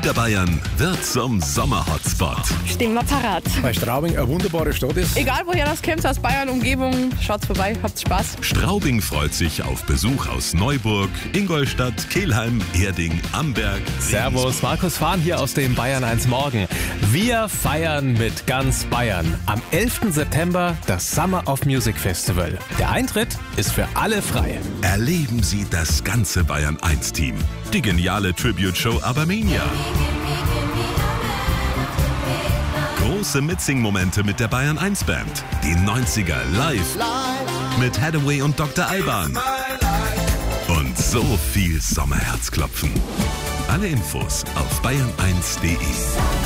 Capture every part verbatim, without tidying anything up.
Niederbayern wird zum Sommerhotspot. Stehen wir parat. Weil Straubing eine wunderbare Stadt ist. Egal woher das kommt, aus Bayern, Umgebung, schaut's vorbei, habt Spaß. Straubing freut sich auf Besuch aus Neuburg, Ingolstadt, Kelheim, Erding, Amberg. Servus, Markus Fahn hier aus dem Bayern eins Morgen. Wir feiern mit ganz Bayern. Am elften September das Summer of Music Festival. Der Eintritt ist für alle frei. Erleben Sie das ganze Bayern eins Team. Die geniale Tribute-Show Abermania. Große Mitsing-Momente mit der Bayern eins Band. Die neunziger live mit Hathaway und Doktor Alban. Und so viel Sommerherzklopfen. Alle Infos auf bayern eins punkt de.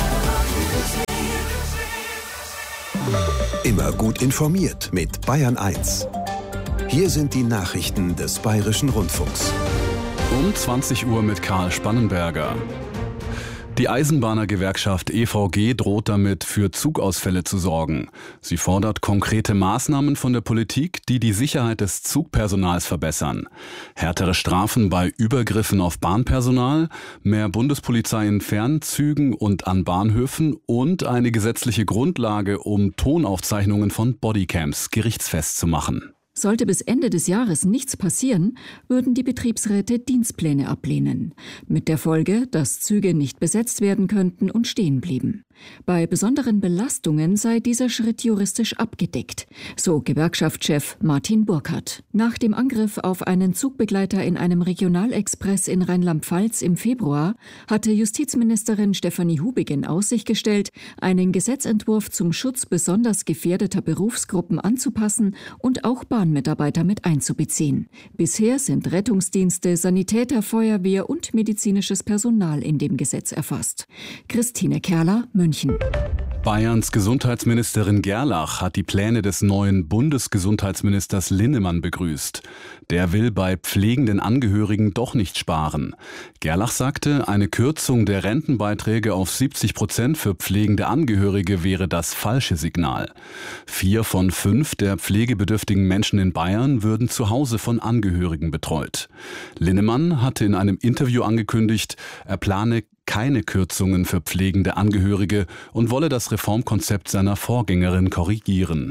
Immer gut informiert mit Bayern eins. Hier sind die Nachrichten des Bayerischen Rundfunks. Um zwanzig Uhr mit Karl Spannenberger. Die Eisenbahnergewerkschaft E V G droht damit, für Zugausfälle zu sorgen. Sie fordert konkrete Maßnahmen von der Politik, die die Sicherheit des Zugpersonals verbessern. Härtere Strafen bei Übergriffen auf Bahnpersonal, mehr Bundespolizei in Fernzügen und an Bahnhöfen und eine gesetzliche Grundlage, um Tonaufzeichnungen von Bodycams gerichtsfest zu machen. Sollte bis Ende des Jahres nichts passieren, würden die Betriebsräte Dienstpläne ablehnen. Mit der Folge, dass Züge nicht besetzt werden könnten und stehen blieben. Bei besonderen Belastungen sei dieser Schritt juristisch abgedeckt, so Gewerkschaftschef Martin Burkhardt. Nach dem Angriff auf einen Zugbegleiter in einem Regionalexpress in Rheinland-Pfalz im Februar hatte Justizministerin Stefanie Hubig in Aussicht gestellt, einen Gesetzentwurf zum Schutz besonders gefährdeter Berufsgruppen anzupassen und auch Bahnmitarbeiter mit einzubeziehen. Bisher sind Rettungsdienste, Sanitäter, Feuerwehr und medizinisches Personal in dem Gesetz erfasst. Christine Kerler, München. Bayerns Gesundheitsministerin Gerlach hat die Pläne des neuen Bundesgesundheitsministers Linnemann begrüßt. Der will bei pflegenden Angehörigen doch nicht sparen. Gerlach sagte, eine Kürzung der Rentenbeiträge auf siebzig Prozent für pflegende Angehörige wäre das falsche Signal. Vier von fünf der pflegebedürftigen Menschen in Bayern würden zu Hause von Angehörigen betreut. Linnemann hatte in einem Interview angekündigt, er plane keine Kürzungen für pflegende Angehörige und wolle das Reformkonzept seiner Vorgängerin korrigieren.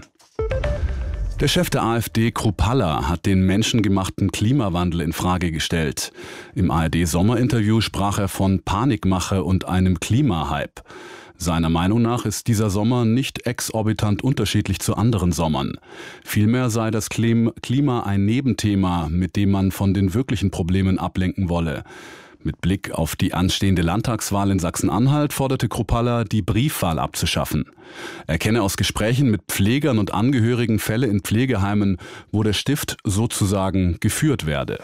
Der Chef der AfD, Kruppalla, hat den menschengemachten Klimawandel in Frage gestellt. Im A R D-Sommerinterview sprach er von Panikmache und einem Klimahype. Seiner Meinung nach ist dieser Sommer nicht exorbitant unterschiedlich zu anderen Sommern. Vielmehr sei das Klima ein Nebenthema, mit dem man von den wirklichen Problemen ablenken wolle. Mit Blick auf die anstehende Landtagswahl in Sachsen-Anhalt forderte Kruppalla, die Briefwahl abzuschaffen. Er kenne aus Gesprächen mit Pflegern und Angehörigen Fälle in Pflegeheimen, wo der Stift sozusagen geführt werde.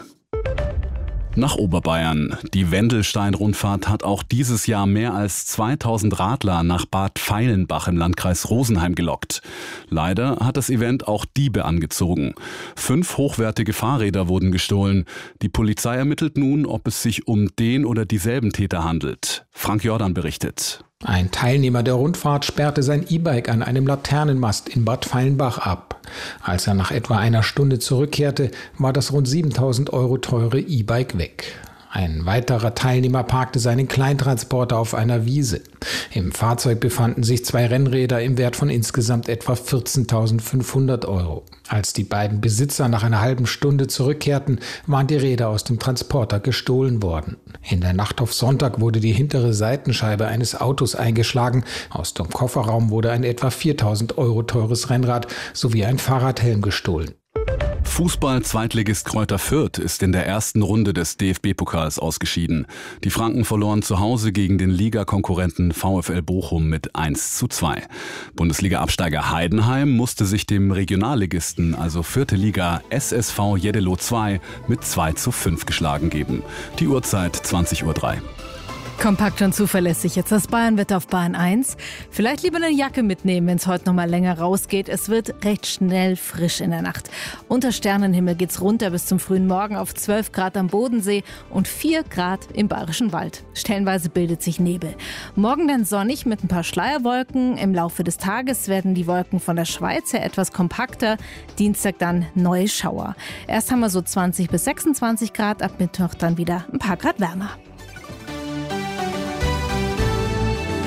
Nach Oberbayern. Die Wendelstein-Rundfahrt hat auch dieses Jahr mehr als zweitausend Radler nach Bad Feilenbach im Landkreis Rosenheim gelockt. Leider hat das Event auch Diebe angezogen. Fünf hochwertige Fahrräder wurden gestohlen. Die Polizei ermittelt nun, ob es sich um den oder dieselben Täter handelt. Frank Jordan berichtet. Ein Teilnehmer der Rundfahrt sperrte sein E-Bike an einem Laternenmast in Bad Feilenbach ab. Als er nach etwa einer Stunde zurückkehrte, war das rund siebentausend Euro teure E-Bike weg. Ein weiterer Teilnehmer parkte seinen Kleintransporter auf einer Wiese. Im Fahrzeug befanden sich zwei Rennräder im Wert von insgesamt etwa vierzehntausendfünfhundert Euro. Als die beiden Besitzer nach einer halben Stunde zurückkehrten, waren die Räder aus dem Transporter gestohlen worden. In der Nacht auf Sonntag wurde die hintere Seitenscheibe eines Autos eingeschlagen. Aus dem Kofferraum wurde ein etwa viertausend Euro teures Rennrad sowie ein Fahrradhelm gestohlen. Fußball-Zweitligist Greuther Fürth ist in der ersten Runde des D F B-Pokals ausgeschieden. Die Franken verloren zu Hause gegen den Ligakonkurrenten VfL Bochum mit eins zu zwei. Bundesliga-Absteiger Heidenheim musste sich dem Regionalligisten, also vierte Liga S S V Jeddelo zwei, mit zwei zu fünf geschlagen geben. Die Uhrzeit zwanzig Uhr drei. Kompakt und zuverlässig. Jetzt das Bayernwetter auf Bayern eins. Vielleicht lieber eine Jacke mitnehmen, wenn es heute noch mal länger rausgeht. Es wird recht schnell frisch in der Nacht. Unter Sternenhimmel geht's runter bis zum frühen Morgen auf zwölf Grad am Bodensee und vier Grad im Bayerischen Wald. Stellenweise bildet sich Nebel. Morgen dann sonnig mit ein paar Schleierwolken. Im Laufe des Tages werden die Wolken von der Schweiz her etwas kompakter. Dienstag dann neue Schauer. Erst haben wir so zwanzig bis sechsundzwanzig Grad, ab Mittwoch dann wieder ein paar Grad wärmer.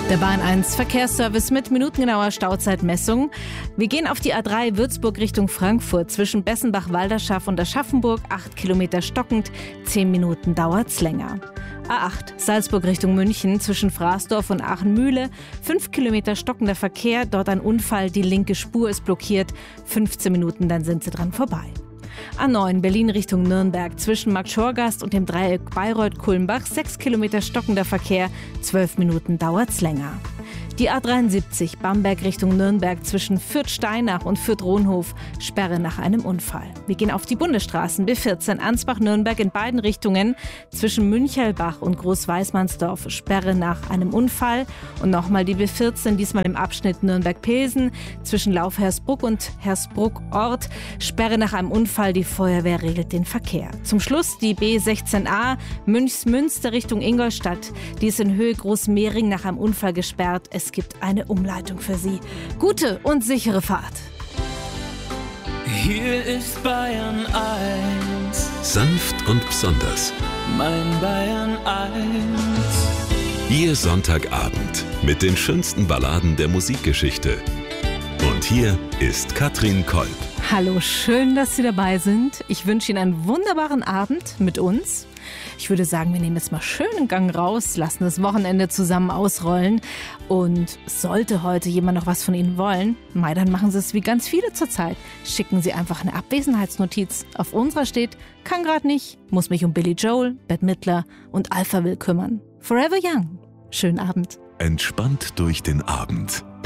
Der Bahn eins Verkehrsservice mit minutengenauer Stauzeitmessung. Wir gehen auf die A drei Würzburg Richtung Frankfurt. Zwischen Bessenbach-Walderschaft und Aschaffenburg acht Kilometer stockend, zehn Minuten dauert's länger. A acht Salzburg Richtung München zwischen Fraßdorf und Aachen-Mühle. fünf Kilometer stockender Verkehr, dort ein Unfall, die linke Spur ist blockiert. fünfzehn Minuten, dann sind sie dran vorbei. A neun Berlin Richtung Nürnberg zwischen Markt-Schorgast und dem Dreieck Bayreuth-Kulmbach sechs Kilometer stockender Verkehr, zwölf Minuten dauert's länger. Die A dreiundsiebzig Bamberg Richtung Nürnberg zwischen Fürth-Steinach und Fürth-Rohnhof, Sperre nach einem Unfall. Wir gehen auf die Bundesstraßen B vierzehn Ansbach-Nürnberg in beiden Richtungen zwischen Münchelbach und Großweißmannsdorf, Sperre nach einem Unfall. Und nochmal die B vierzehn, diesmal im Abschnitt Nürnberg-Pilsen zwischen Lauf-Hersbruck und Hersbruck-Ort, Sperre nach einem Unfall. Die Feuerwehr regelt den Verkehr. Zum Schluss die B sechzehn A Münchsmünster Richtung Ingolstadt. Die ist in Höhe Großmehring nach einem Unfall gesperrt. Es gibt eine Umleitung für Sie. Gute und sichere Fahrt. Hier ist Bayern eins. Sanft und besonders. Mein Bayern eins. Ihr Sonntagabend mit den schönsten Balladen der Musikgeschichte. Und hier ist Katrin Kolb. Hallo, schön, dass Sie dabei sind. Ich wünsche Ihnen einen wunderbaren Abend mit uns. Ich würde sagen, wir nehmen jetzt mal schön einen Gang raus, lassen das Wochenende zusammen ausrollen. Und sollte heute jemand noch was von Ihnen wollen, mei, dann machen Sie es wie ganz viele zurzeit. Schicken Sie einfach eine Abwesenheitsnotiz. Auf unserer steht, kann grad nicht, muss mich um Billy Joel, Bette Midler und Alphaville kümmern. Forever Young. Schönen Abend. Entspannt durch den Abend.